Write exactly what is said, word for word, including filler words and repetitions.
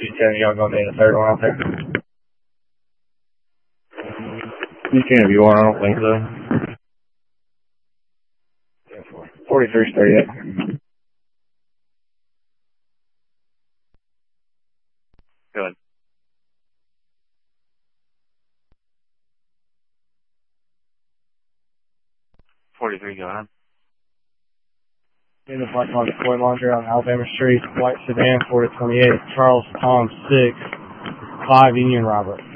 You ten, y'all gonna need a third one out there. You can if you want, I don't think so. forty-three thirty-eight. Good. forty-three, go ahead. In the parking lot of Floyd Laundry on Alabama Street, white sedan, four to twenty-eight, Charles Tom six, five Union Robert.